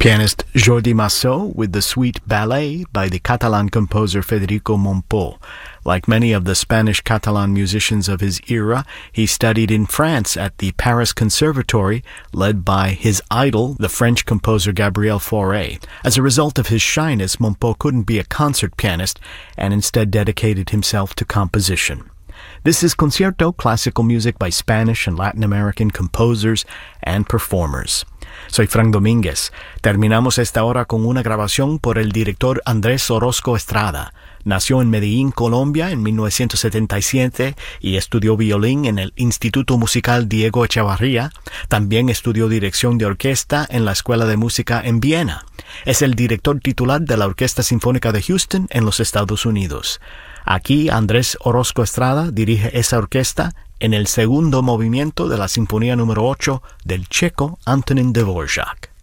Pianist Jordi Massot with the Suite Ballet by the Catalan composer Federico Mompou. Like many of the Spanish-Catalan musicians of his era, he studied in France at the Paris Conservatory, led by his idol, the French composer Gabriel Fauré. As a result of his shyness, Mompou couldn't be a concert pianist and instead dedicated himself to composition. This is Concierto, classical music by Spanish and Latin American composers and performers. Soy Frank Domínguez. Terminamos esta hora con una grabación por el director Andrés Orozco Estrada. Nació en Medellín, Colombia, en 1977 y estudió violín en el Instituto Musical Diego Echevarría. También estudió dirección de orquesta en la Escuela de Música en Viena. Es el director titular de la Orquesta Sinfónica de Houston en los Estados Unidos. Aquí Andrés Orozco Estrada dirige esa orquesta en el segundo movimiento de la Sinfonía número 8 del checo Antonín Dvořák.